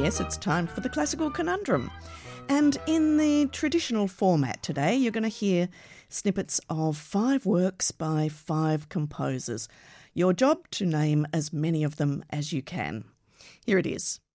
Yes, it's time for the Classical Conundrum. And in the traditional format today, you're going to hear snippets of 5 works by 5 composers. Your job to name as many of them as you can. Here it is.